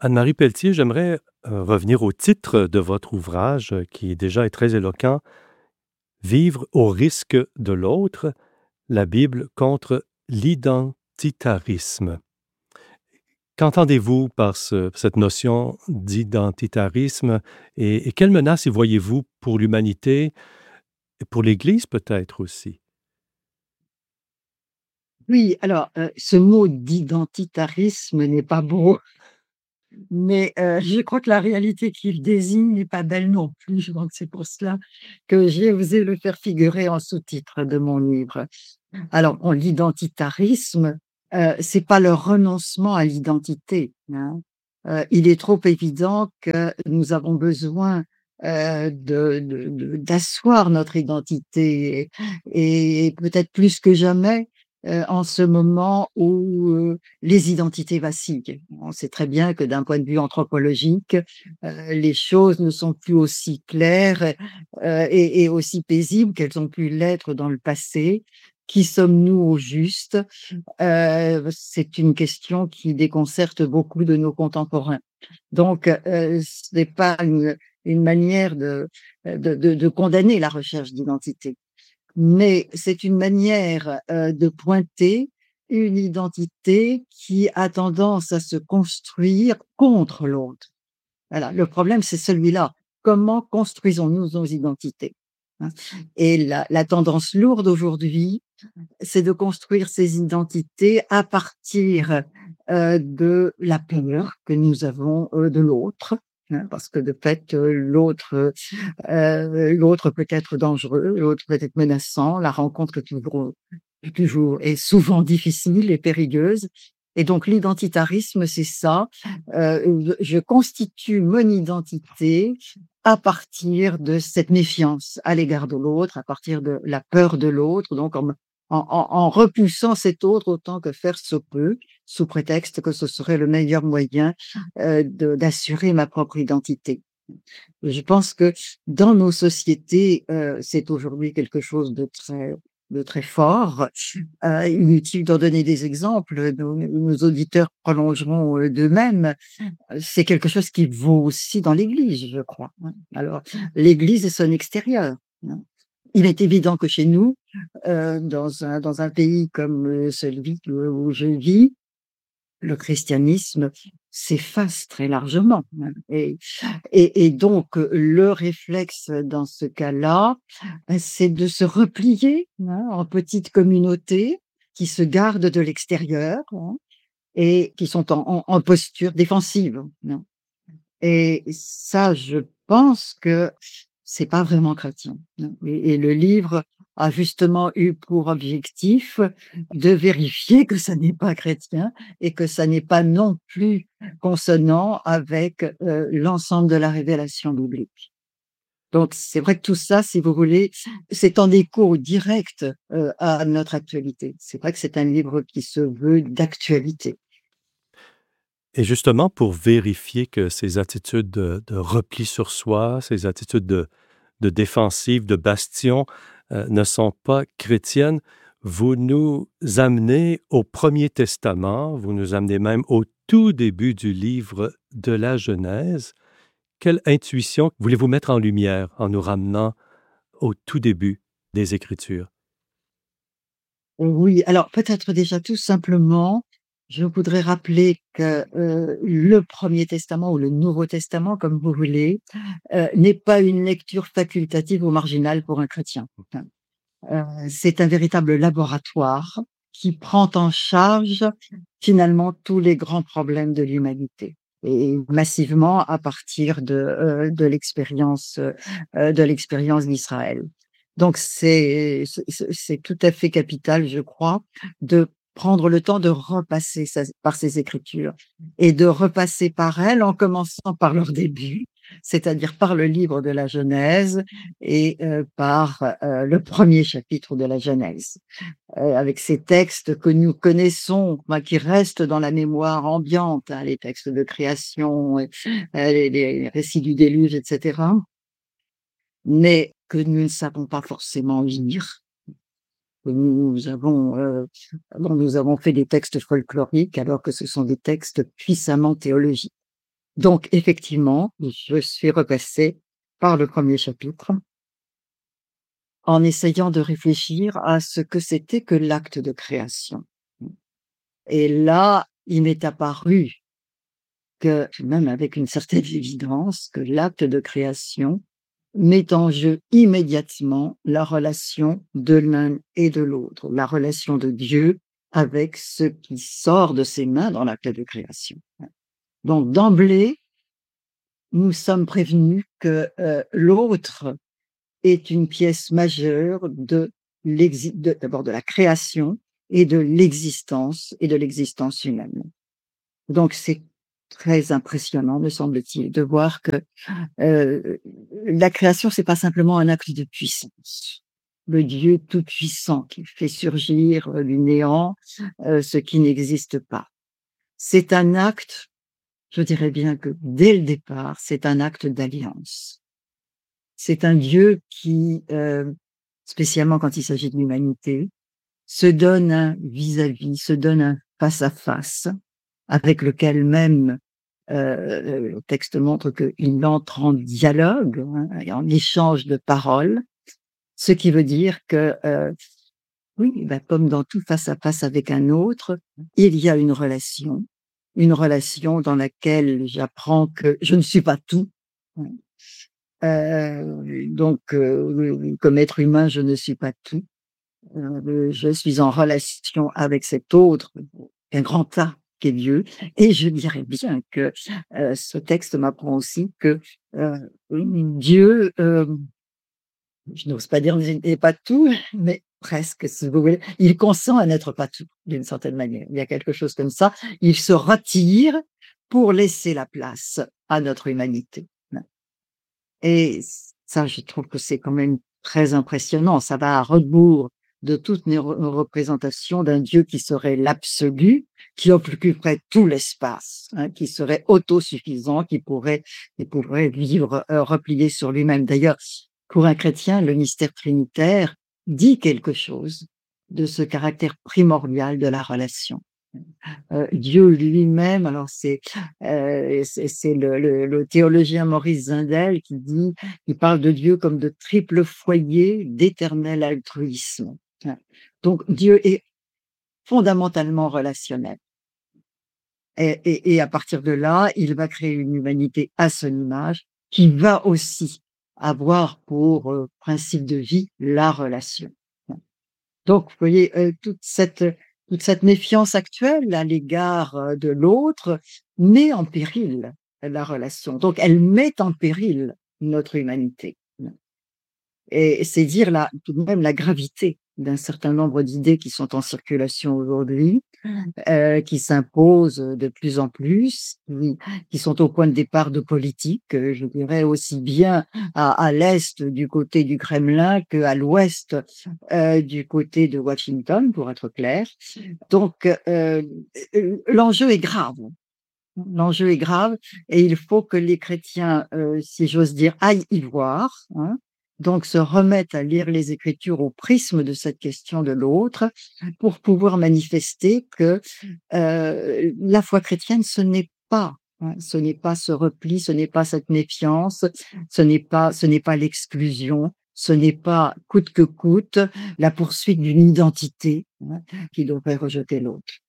Anne-Marie Pelletier, j'aimerais revenir au titre de votre ouvrage qui déjà est très éloquent, Vivre au risque de l'autre, la Bible contre l'identitarisme. Qu'entendez-vous par cette notion d'identitarisme et quelles menaces y voyez-vous pour l'humanité et pour l'Église peut-être aussi? Oui, alors, ce mot d'identitarisme n'est pas beau, mais je crois que la réalité qu'il désigne n'est pas belle non plus. Donc c'est pour cela que j'ai osé le faire figurer en sous-titre de mon livre. Alors bon, l'identitarisme, c'est pas le renoncement à l'identité, hein. Il est trop évident que nous avons besoin, d'asseoir notre identité et peut-être plus que jamais, en ce moment où, les identités vacillent. On sait très bien que d'un point de vue anthropologique, les choses ne sont plus aussi claires, et aussi paisibles qu'elles ont pu l'être dans le passé. Qui sommes-nous au juste? C'est une question qui déconcerte beaucoup de nos contemporains. Donc, ce n'est pas une manière de condamner la recherche d'identité, mais c'est une manière, de pointer une identité qui a tendance à se construire contre l'autre. Voilà, le problème, c'est celui-là. Comment construisons-nous nos identités? Hein? Et la tendance lourde aujourd'hui, c'est de construire ces identités à partir, de la peur que nous avons, de l'autre, hein, parce que de fait, l'autre peut être dangereux, l'autre peut être menaçant, la rencontre est toujours et souvent difficile et périlleuse. Et donc l'identitarisme, c'est ça, je constitue mon identité à partir de cette méfiance à l'égard de l'autre, à partir de la peur de l'autre, donc en repoussant cet autre autant que faire se peut, sous prétexte que ce serait le meilleur moyen, d'assurer ma propre identité. Je pense que dans nos sociétés, c'est aujourd'hui quelque chose de très fort. Inutile d'en donner des exemples, nos auditeurs prolongeront, d'eux-mêmes. C'est quelque chose qui vaut aussi dans l'Église, je crois, hein. Alors, l'Église et son extérieur, hein. Il est évident que chez nous, dans un pays comme, celui où je vis, le christianisme s'efface très largement, hein, et donc le réflexe dans ce cas-là, c'est de se replier, hein, en petites communautés qui se gardent de l'extérieur, hein, et qui sont en posture défensive, hein. Et ça, je pense que c'est pas vraiment chrétien, hein. Et le livre a justement eu pour objectif de vérifier que ça n'est pas chrétien et que ça n'est pas non plus consonant avec, l'ensemble de la révélation biblique. Donc c'est vrai que tout ça, si vous voulez, c'est en écho direct, à notre actualité. C'est vrai que c'est un livre qui se veut d'actualité. Et justement, pour vérifier que ces attitudes de repli sur soi, ces attitudes de défensive, de bastion, ne sont pas chrétiennes, vous nous amenez au Premier Testament, vous nous amenez même au tout début du livre de la Genèse. Quelle intuition voulez-vous mettre en lumière en nous ramenant au tout début des Écritures? Oui, alors peut-être déjà tout simplement, je voudrais rappeler que, le Premier Testament ou le Nouveau Testament, comme vous voulez, n'est pas une lecture facultative ou marginale pour un chrétien, hein. C'est un véritable laboratoire qui prend en charge finalement tous les grands problèmes de l'humanité et massivement à partir de l'expérience d'Israël. Donc c'est tout à fait capital, je crois, de prendre le temps de repasser par ces écritures et de repasser par elles en commençant par leur début, c'est-à-dire par le livre de la Genèse et par, le premier chapitre de la Genèse, avec ces textes que nous connaissons, enfin, qui restent dans la mémoire ambiante, hein, les textes de création, les récits du déluge, et cetera, mais que nous ne savons pas forcément lire, que dont nous avons fait des textes folkloriques alors que ce sont des textes puissamment théologiques. Donc effectivement, je suis repassée par le premier chapitre en essayant de réfléchir à ce que c'était que l'acte de création. Et là, il m'est apparu que, même avec une certaine évidence, que l'acte de création met en jeu immédiatement la relation de l'un et de l'autre, la relation de Dieu avec ce qui sort de ses mains dans l'acte de création. Donc d'emblée, nous sommes prévenus que l'autre est une pièce majeure d'abord de la création et de l'existence humaine. Donc c'est très impressionnant, me semble-t-il, de voir que la création, c'est pas simplement un acte de puissance. Le Dieu tout-puissant qui fait surgir du néant ce qui n'existe pas. C'est un acte, je dirais bien que dès le départ, c'est un acte d'alliance. C'est un Dieu qui, spécialement quand il s'agit de l'humanité, se donne un vis-à-vis, se donne un face-à-face, avec lequel même le texte montre qu'il entre en dialogue, hein, et en échange de paroles, ce qui veut dire que, oui, ben, comme dans tout face-à-face avec un autre, il y a une relation dans laquelle j'apprends que je ne suis pas tout. Donc, comme être humain, je ne suis pas tout. Je suis en relation avec cet autre, un grand tas qui est Dieu. Et je dirais bien que ce texte m'apprend aussi que Dieu, je n'ose pas dire n'est pas tout, mais presque, si vous voulez, il consent à n'être pas tout, d'une certaine manière. Il y a quelque chose comme ça. Il se retire pour laisser la place à notre humanité. Et ça, je trouve que c'est quand même très impressionnant. Ça va à rebours de toutes nos représentations d'un Dieu qui serait l'absolu, qui occuperait tout l'espace, hein, qui serait autosuffisant, qui pourrait vivre replié sur lui-même. D'ailleurs, pour un chrétien, le mystère trinitaire dit quelque chose de ce caractère primordial de la relation. Dieu lui-même, alors c'est le théologien Maurice Zindel qui parle de Dieu comme de triple foyer d'éternel altruisme. Donc Dieu est fondamentalement relationnel. Et à partir de là, il va créer une humanité à son image qui va aussi avoir pour principe de vie la relation. Donc, vous voyez, toute cette méfiance actuelle à l'égard de l'autre met en péril la relation. Donc, elle met en péril notre humanité. Et c'est dire tout de même la gravité d'un certain nombre d'idées qui sont en circulation aujourd'hui, qui s'imposent de plus en plus, qui sont au point de départ de politique, je dirais aussi bien à l'est du côté du Kremlin qu'à l'ouest du côté de Washington, pour être clair. Donc, l'enjeu est grave. L'enjeu est grave et il faut que les chrétiens, si j'ose dire, aillent y voir, hein. Donc se remettent à lire les Écritures au prisme de cette question de l'autre pour pouvoir manifester que la foi chrétienne, ce n'est pas, hein, ce n'est pas ce repli, ce n'est pas cette méfiance, ce n'est pas l'exclusion, ce n'est pas coûte que coûte la poursuite d'une identité, hein, qui devrait rejeter l'autre.